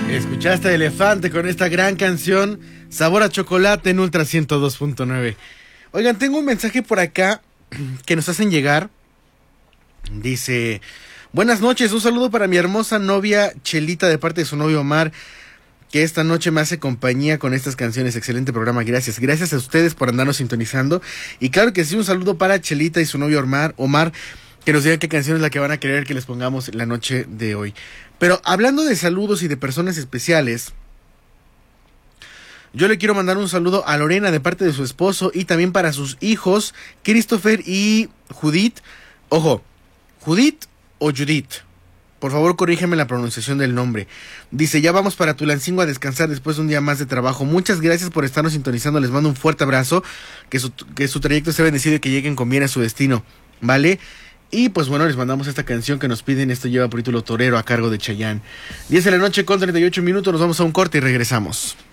Escuchaste a Elefante con esta gran canción, Sabor a Chocolate en Ultra 102.9. Oigan, tengo un mensaje por acá que nos hacen llegar. Dice: buenas noches, un saludo para mi hermosa novia Chelita de parte de su novio Omar, que esta noche me hace compañía con estas canciones. Excelente programa, gracias. Gracias a ustedes por andarnos sintonizando. Y claro que sí, un saludo para Chelita y su novio Omar, que nos digan qué canción es la que van a querer que les pongamos la noche de hoy. Pero hablando de saludos y de personas especiales, yo le quiero mandar un saludo a Lorena de parte de su esposo y también para sus hijos, Christopher y Judith. Ojo, Judith o Judith. Por favor, corrígeme la pronunciación del nombre. Dice: ya vamos para Tulancingo a descansar después de un día más de trabajo. Muchas gracias por estarnos sintonizando. Les mando un fuerte abrazo. Que su trayecto sea bendecido y que lleguen con bien a su destino. ¿Vale? Y pues bueno, les mandamos esta canción que nos piden. Esto lleva por título Torero, a cargo de Chayanne. 10 de la noche con 38 minutos. Nos vamos a un corte y regresamos.